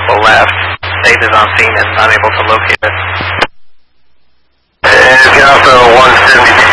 vehicle left. State is on scene and unable to locate it. And Alpha 172.